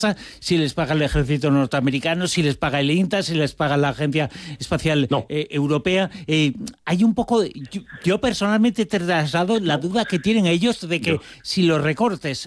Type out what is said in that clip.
si les paga el ejército norteamericano, si les paga el INTA, si les paga la Agencia Espacial Europea. Hay un poco... Yo personalmente he trasladado la duda que tienen ellos de que si los recortes